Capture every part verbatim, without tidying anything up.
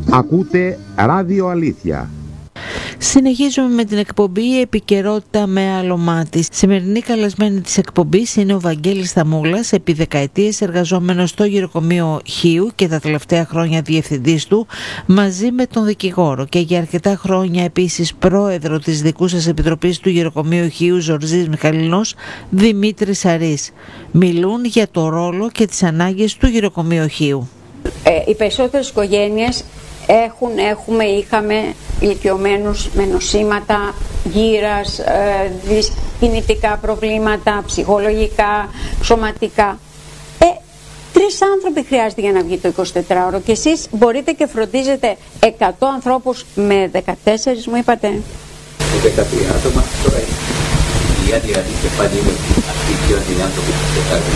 Ακούτε Ράδιο Αλήθεια. Συνεχίζουμε με την εκπομπή «Η επικαιρότητα με άλλο μάτι». Σημερινή καλεσμένη της εκπομπής είναι ο Βαγγέλης Θαμούλας, επί δεκαετίες εργαζόμενος στο γυροκομείο Χίου και τα τελευταία χρόνια διευθυντής του, μαζί με τον δικηγόρο και για αρκετά χρόνια επίσης πρόεδρο της δικού σας επιτροπής του γυροκομείου Χίου Ζορζής Μιχαλινός, Δημήτρης Αρής. Μιλούν για το ρόλο και τις ανάγκες του γυροκομείου Χίου. Ε, οι περισσότερες οικογένειες έχουν, έχουμε, είχαμε ηλικιωμένους με νοσήματα γύρας, ε, κινητικά προβλήματα, ψυχολογικά, σωματικά. Ε, τρεις άνθρωποι χρειάζεται για να βγει το εικοσιτετράωρο και εσείς μπορείτε και φροντίζετε εκατό ανθρώπους με δεκατέσσερα, μου είπατε. δεκατρία άτομα, τώρα η άδεια και πάλι είναι αυτοί οι δύο άνθρωποι που σε κάνουν.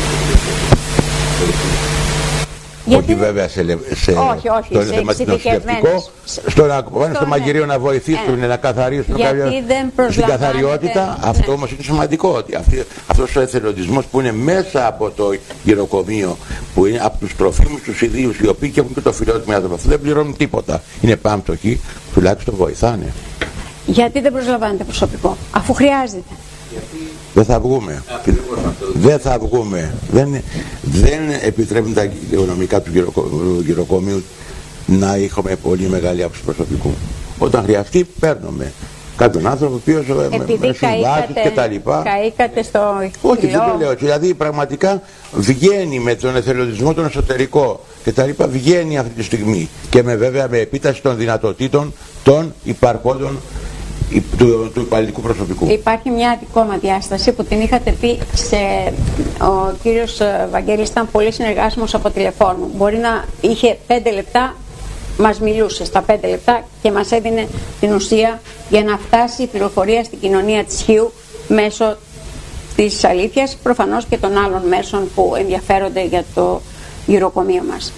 Όχι βέβαια σε, σε, όχι, όχι, στο σε θέμα νοσηλευτικό, στο να πάνε στο μαγειρίο να βοηθήσουν, ναι, να καθαρίσουν κάποια, στην καθαριότητα. Ναι. Αυτό όμως είναι σημαντικό, ότι αυτή, αυτός ο εθελοντισμός που είναι μέσα από το γυροκομείο, που είναι από τους τροφίμους τους ιδίους, οι οποίοι και έχουν και το φιλότιμο άνθρωπο, αυτό δεν πληρώνουν τίποτα, είναι πάμπτωχοι, τουλάχιστον βοηθάνε. Γιατί δεν προσλαμβάνετε προσωπικό, αφού χρειάζεται? Δεν θα βγούμε. Δεν θα βγούμε. Δεν, δεν επιτρέπουν τα οικονομικά του γυροκομείου να έχουμε πολύ μεγάλη άψη προσωπικού. Όταν χρειαστεί, παίρνουμε κάποιον άνθρωπο, ο οποίος με συμβάσεις και τα λοιπά. Καήκατε στο Όχι, δεν το λέω. Δηλαδή πραγματικά βγαίνει με τον εθελοντισμό τον εσωτερικό και τα λοιπά, βγαίνει αυτή τη στιγμή. Και με βέβαια με επίταση των δυνατοτήτων των υπαρχόντων του, του υπαλληλικού προσωπικού. Υπάρχει μια ακόμα διάσταση που την είχατε πει σε... Ο κύριος Βαγγέλης ήταν πολύ συνεργάσιμος από τηλεφώνου. Μπορεί να είχε πέντε λεπτά, μας μιλούσε στα πέντε λεπτά και μας έδινε την ουσία για να φτάσει η πληροφορία στην κοινωνία της Χίου μέσω της αλήθειας, προφανώς και των άλλων μέσων που ενδιαφέρονται για το γυροκομείο μας.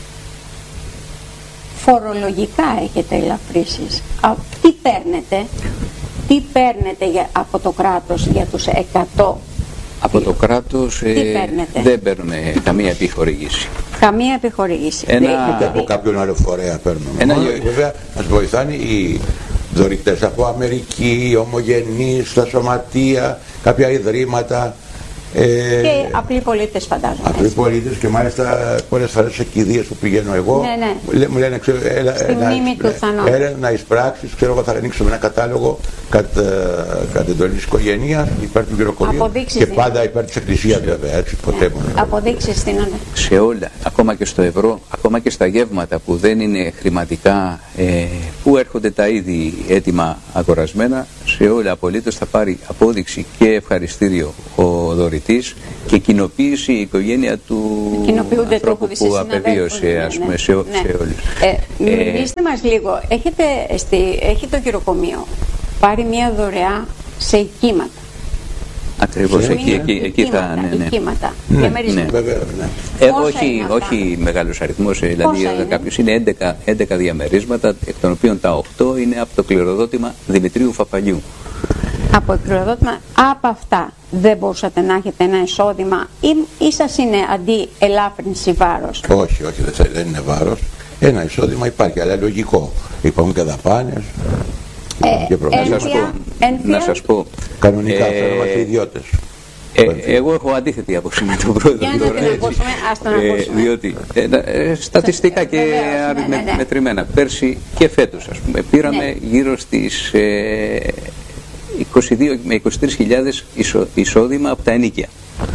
Φορολογικά έχετε ελαφρύσεις. Τι παίρνετε? Τι παίρνετε για, από το κράτος για τους εκατό? Από το κράτος ε, δεν παίρνουμε καμία επιχορήγηση. Καμία επιχορήγηση. Ένα... Και από κάποιον άλλο φορέα παίρνουμε. Ένα... Μόνο, βέβαια μας βοηθάνε οι δωρητές από Αμερική, οι ομογενείς, τα σωματεία, κάποια ιδρύματα. Ε, και απλοί πολίτες, φαντάζομαι. Απλοί πολίτες, και μάλιστα πολλές φορές σε κηδείες που πηγαίνω εγώ, ναι, ναι. μου λένε ξέρω, έλα, έλα, έλα να εισπράξεις, ξέρω εγώ θα ανοίξουμε ένα κατάλογο κατ, κατ' εντολή της οικογένειας υπέρ του γυροκομείου και πάντα υπέρ της εκκλησίας βέβαια, έτσι ποτέ μόνο. Αποδείξεις δίνονται. Σε όλα, ακόμα και στο ευρώ, ακόμα και στα γεύματα που δεν είναι χρηματικά, ε, που έρχονται τα είδη έτοιμα αγορασμένα, σε όλα απολύτως θα πάρει απόδειξη και ευχαριστήριο ο δωρητής και κοινοποίηση η οικογένεια του ανθρώπου που απεβίωσε, ας πούμε, ναι, σε, ναι. σε όλους. Ε, μιλήστε μας λίγο, έχετε, στη, έχει το γυροκομείο πάρει μια δωρεά σε οικίματα. Ακριβώς, εκεί, εκεί, εκεί θα, ναι, ναι. Οικίματα, ναι, διαμερίσματα. Ναι, βέβαια, ναι. Εγώ όχι, όχι μεγάλος αριθμός, δηλαδή κάποιος είναι έντεκα, έντεκα διαμερίσματα, εκ των οποίων τα οκτώ είναι από το κληροδότημα Δημητρίου Φαπαλιού. Από κληροδότημα, από αυτά δεν μπορούσατε να έχετε ένα εισόδημα ή, ή σας είναι αντί ελάφρυνση βάρος? Όχι, όχι, δεν είναι βάρος. Ένα εισόδημα υπάρχει, αλλά λογικό. Υπάρχουν και δαπάνες. Ε, και ένθια, να, σας πω, ένθια. να σας πω. Κανονικά, ε, θα είμαστε ιδιώτες. Ε, εγώ έχω αντίθετη άποψη με τον πρόεδρο. Για να την ακούσουμε, ας τον ακούσουμε. Διότι ε, ε, στατιστικά και βεβαίως, ναι, ναι, ναι. μετρημένα, πέρσι και φέτος, ας πούμε, πήραμε ναι. γύρω στις ε, είκοσι δύο με είκοσι τρεις χιλιάδες εισό, εισόδημα από τα ενοίκια.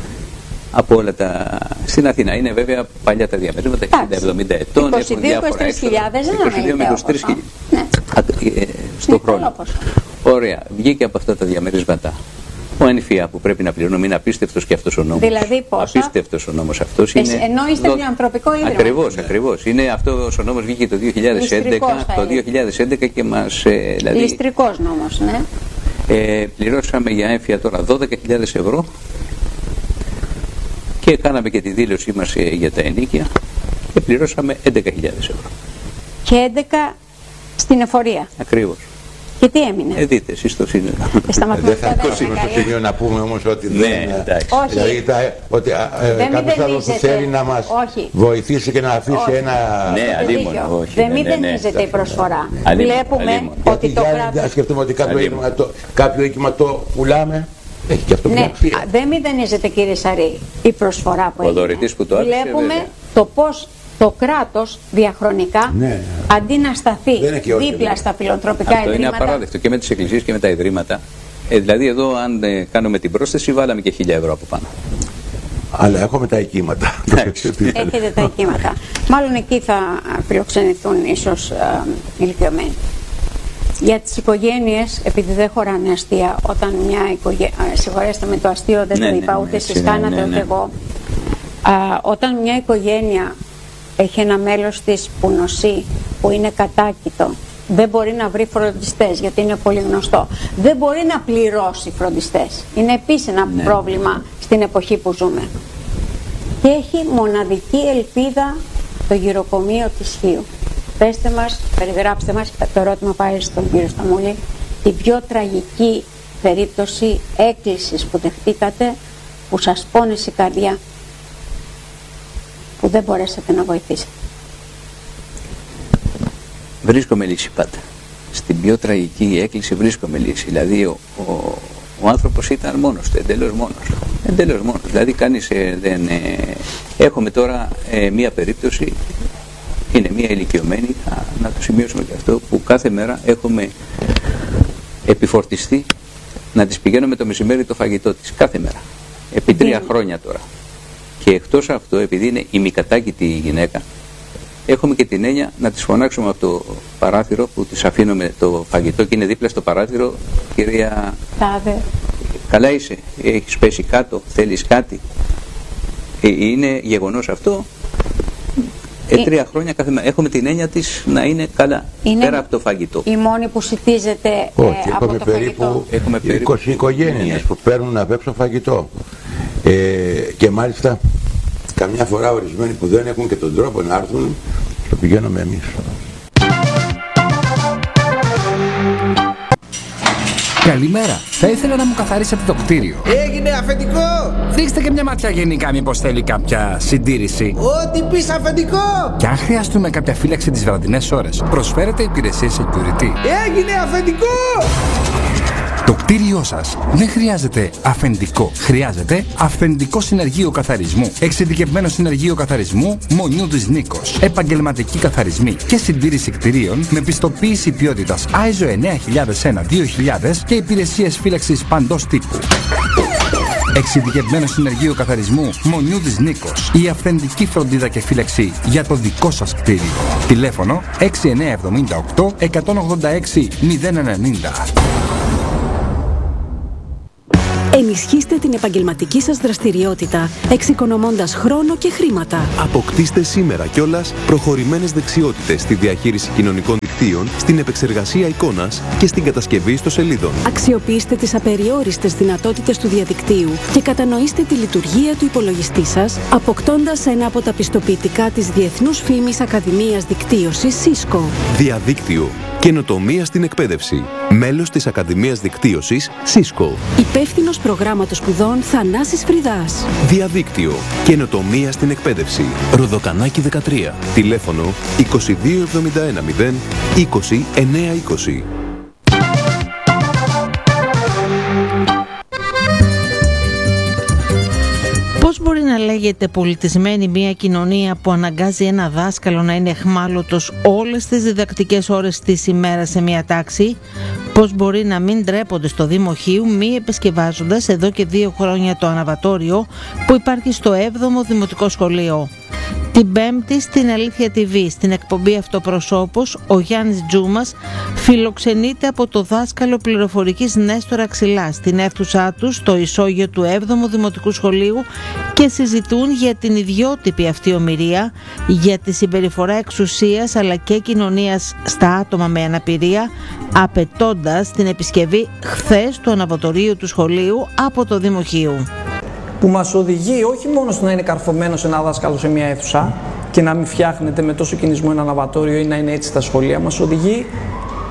Από όλα τα... Στην Αθήνα είναι βέβαια παλιά τα διαμερίσματα, εξήντα εβδομήντα ετών, έχουν διάφορα έξοδα. είκοσι δύο με είκοσι τρεις χιλιάδες στον χρόνο. Ωραία, βγήκε από αυτά τα διαμερίσματα ο ΕΝΦΙΑ που πρέπει να πληρώνουμε, είναι απίστευτος και αυτός ο νόμος. Δηλαδή πόσα? Απίστευτος ο νόμος αυτός. Είναι... Ενώ είστε φιλανθρωπικό ίδρυμα. Ακριβώς, ακριβώς. Είναι αυτός ο νόμος βγήκε το δύο χιλιάδες έντεκα, το δύο χιλιάδες έντεκα και μας... Ε, δηλαδή, ληστρικός νόμος, ναι. Ε, πληρώσαμε για έμφυα τώρα δώδεκα χιλιάδες ευρώ και κάναμε και τη δήλωσή μας ε, για τα ενοίκια και πληρώσαμε έντεκα χιλιάδες ευρώ. Και έντεκα στην εφορία. Ακριβώς. Και τι έμεινε. Ε, δείτε εσείς το σύνολο. Δεν θα ακούσουμε στο σημείο να πούμε όμως ότι ναι, δεν... εντάξει. Όχι. Δηλαδή τα, ότι κάποιος άλλος που θέλει να μας όχι. βοηθήσει και να αφήσει όχι. ένα... Ναι, αλίμονο, όχι. Δεν ναι, ναι, ναι, μηδενίζεται ναι, η προσφορά. αλίμονο, Βλέπουμε αλίμονο. ότι Γιατί το για, κράτος... σκεφτούμε ότι κάποιο οίκημα, το, κάποιο οίκημα το πουλάμε. Έχει και αυτό ναι, μια αξία. δεν μηδενίζεται, κύριε Σαρή, η προσφορά που Ο δωρητής που το άφησε, βλέπουμε βέβαια. το πώς το κράτος διαχρονικά, ναι, ναι. αντί να σταθεί όχι, δίπλα στα φιλανθρωπικά αυτό ιδρύματα. Είναι απαράδεκτο και με τις εκκλησίες και με τα ιδρύματα. Ε, δηλαδή εδώ αν ε, κάνουμε την πρόσθεση βάλαμε και χίλια ευρώ από πάνω. Αλλά έχουμε τα οικήματα. Έχετε τα οικήματα. Μάλλον εκεί θα φιλοξενηθούν ίσως ε, ηλικιωμένοι. Για τις οικογένειες, επειδή δεν χωράνε αστεία, όταν μια οικογένεια, συγχωρέστε με το αστείο, δεν ναι, το είπα ναι, ούτε ναι, εσείς ναι, κάνατε ναι, ναι. ούτε εγώ, α, όταν μια οικογένεια έχει ένα μέλος της που νοσεί, που είναι κατάκητο, δεν μπορεί να βρει φροντιστές, γιατί είναι πολύ γνωστό, δεν μπορεί να πληρώσει φροντιστές. Είναι επίσης ένα ναι. πρόβλημα στην εποχή που ζούμε. Και έχει μοναδική ελπίδα το γυροκομείο της Χίου. Πέστε μας, περιγράψτε μας, το ερώτημα πάει στον κύριο Σταμούλη, την πιο τραγική περίπτωση έκκλησης που δεχτήκατε, που σας πόνεσε η καρδιά, που δεν μπορέσατε να βοηθήσετε. Βρίσκομαι λύση πάντα. Στην πιο τραγική έκκληση βρίσκομαι λύση. Δηλαδή ο, ο, ο άνθρωπος ήταν μόνος του, εντελώς μόνος. Εντελώς μόνος. Δηλαδή κανείς ε, δεν... Ε, έχουμε τώρα ε, μία περίπτωση, είναι μία ηλικιωμένη, να, να το σημειώσουμε και αυτό, που κάθε μέρα έχουμε επιφορτιστεί να της πηγαίνουμε το μεσημέρι το φαγητό της. Κάθε μέρα. Επί τρία χρόνια τώρα. Και εκτός αυτό, επειδή είναι ημικατάκητη η γυναίκα, έχουμε και την έννοια να τις φωνάξουμε από το παράθυρο που τις αφήνουμε το φαγητό και είναι δίπλα στο παράθυρο. Κυρία, Τάδε. Καλά είσαι, έχεις πέσει κάτω, θέλεις κάτι. Ε, είναι γεγονός αυτό. Ε, ε, τρία χρόνια κάθε μέρα. Έχουμε την έννοια της να είναι καλά, είναι πέρα από το φαγητό. Η μόνη που σητίζεται ε, Όχι, από έχουμε το περίπου, φαγητό. Έχουμε περίπου είκοσι οικογένειες ναι. που παίρνουν απ' έξω φαγητό. Ε, και μάλιστα καμιά φορά ορισμένοι που δεν έχουν και τον τρόπο να έρθουν, το πηγαίνουμε εμείς. Καλημέρα. Θα ήθελα να μου καθαρίσετε το κτίριο. Έγινε αφεντικό! Ρίξτε και μια ματιά γενικά, μήπως θέλει κάποια συντήρηση. Ό,τι πεις αφεντικό! Και αν χρειαστούμε κάποια φύλαξη τις βραδινές ώρες, προσφέρετε υπηρεσίες security. Έγινε αφεντικό! Το κτίριό σας δεν χρειάζεται αφεντικό. Χρειάζεται αυθεντικό συνεργείο καθαρισμού. Εξειδικευμένο συνεργείο καθαρισμού Μονιούδης Νίκος. Επαγγελματικοί καθαρισμοί και συντήρηση κτιρίων με πιστοποίηση ποιότητας άι ες ο εννιά χιλιάδες ένα δύο χιλιάδες και υπηρεσίες φύλαξης παντός τύπου. Εξειδικευμένο συνεργείο καθαρισμού Μονιούδης Νίκος. Η αυθεντική φροντίδα και φύλαξη για το δικό σας κτίριο. Τηλέφωνο έξι εννιά εβδομήντα οκτώ εκατόν ογδόντα έξι μηδέν ενενήντα. Ενισχύστε την επαγγελματική σας δραστηριότητα, εξοικονομώντας χρόνο και χρήματα. Αποκτήστε σήμερα κιόλας προχωρημένες δεξιότητες στη διαχείριση κοινωνικών δικτύων, στην επεξεργασία εικόνας και στην κατασκευή ιστοσελίδων. Αξιοποιήστε τις απεριόριστες δυνατότητες του διαδικτύου και κατανοήστε τη λειτουργία του υπολογιστή σας, αποκτώντας ένα από τα πιστοποιητικά της Διεθνούς Φήμης Ακαδημίας Δικτύωσης Cisco. Διαδίκτυο. Καινοτομία στην εκπαίδευση. Μέλος της Ακαδημίας Δικτύωσης Cisco. Υπεύθυνος προγράμματος σπουδών Θανάσης Φρυδάς. Διαδίκτυο. Καινοτομία στην εκπαίδευση. Ροδοκανάκι δεκατρία. Τηλέφωνο είκοσι δύο εβδομήντα ένα μηδέν είκοσι εννιακόσια είκοσι. Πώς μπορεί να λέγεται πολιτισμένη μια κοινωνία που αναγκάζει ένα δάσκαλο να είναι εχμάλωτος όλες τις διδακτικές ώρες της ημέρας σε μια τάξη? Πώς μπορεί να μην ντρέπονται στο Δήμο Χίου μη επισκευάζοντας εδώ και δύο χρόνια το αναβατόριο που υπάρχει στο έβδομο Δημοτικό Σχολείο? Την Πέμπτη στην Αλήθεια τι βι, στην εκπομπή Αυτοπροσώπος, ο Γιάννης Τζούμας φιλοξενείται από το δάσκαλο πληροφορικής Νέστορα Ξυλά στην αίθουσά του στο ισόγειο του έβδομου Δημοτικού Σχολείου και συζητούν για την ιδιότυπη αυτή ομιλία, για τη συμπεριφορά εξουσίας αλλά και κοινωνίας στα άτομα με αναπηρία, απαιτώντας την επισκευή χθες του αναβατορίου του σχολείου από το Δήμο Χίου. Που μας οδηγεί όχι μόνο στο να είναι καρφωμένος ένα δάσκαλο σε μια αίθουσα και να μην φτιάχνεται με τόσο κινησμό ένα αναβατόριο ή να είναι έτσι στα σχολεία, μας οδηγεί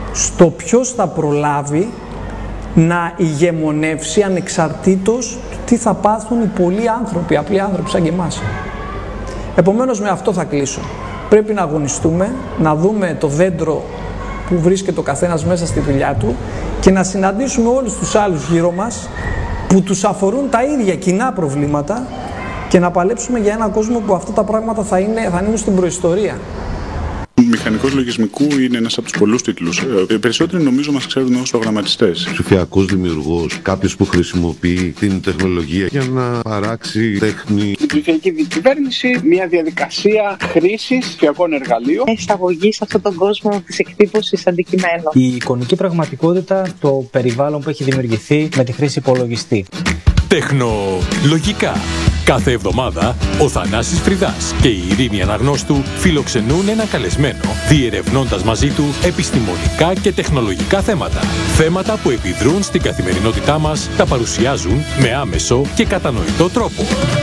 στο ποιος θα προλάβει να ηγεμονεύσει ανεξαρτήτως του τι θα πάθουν οι πολλοί άνθρωποι, απλοί άνθρωποι σαν και εμάς. Επομένως με αυτό θα κλείσω. Πρέπει να αγωνιστούμε, να δούμε το δέντρο που βρίσκεται ο καθένας μέσα στη δουλειά του και να συναντήσουμε όλους τους άλλους γύρω μας που τους αφορούν τα ίδια κοινά προβλήματα και να παλέψουμε για έναν κόσμο που αυτά τα πράγματα θα είναι, θα είναι στην προϊστορία. Μηχανικός λογισμικού είναι ένας από τους πολλούς τίτλους. Οι περισσότεροι νομίζω μας ξέρουν ως προγραμματιστές. Ψηφιακούς δημιουργούς, κάποιος που χρησιμοποιεί την τεχνολογία για να παράξει τέχνη. Η ψηφιακή διακυβέρνηση, μια διαδικασία χρήσης ψηφιακών εργαλείων. Εισαγωγή σε αυτόν τον κόσμο της εκτύπωσης αντικειμένων. Η εικονική πραγματικότητα, το περιβάλλον που έχει δημιουργηθεί με τη χρήση υπολογιστή. Τεχνολογικά. Κάθε εβδομάδα, ο Θανάσης Φρυδάς και η Ειρήνη Αναγνώστου φιλοξενούν ένα καλεσμένο, διερευνώντας μαζί του επιστημονικά και τεχνολογικά θέματα. Θέματα που επιδρούν στην καθημερινότητά μας, τα παρουσιάζουν με άμεσο και κατανοητό τρόπο.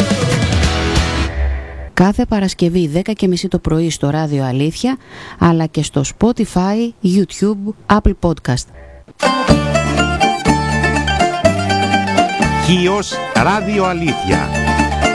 Κάθε Παρασκευή δέκα και μισή το πρωί στο Ράδιο Αλήθεια, αλλά και στο Spotify, YouTube, Apple Podcast. Χίος Ράδιο Αλήθεια.